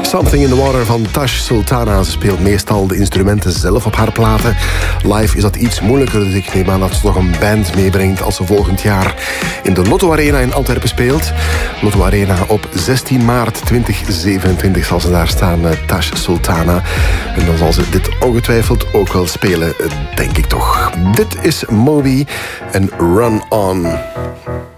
Something in the Water van Tash Sultana. Ze speelt meestal de instrumenten zelf op haar platen. Live is dat iets moeilijker, dus ik neem aan dat ze toch een band meebrengt als ze volgend jaar in de Lotto Arena in Antwerpen speelt. Lotto Arena op 16 maart 2027 zal ze daar staan, Tash Sultana. En dan zal ze dit ongetwijfeld ook wel spelen, denk ik toch. Dit is Moby en Run On.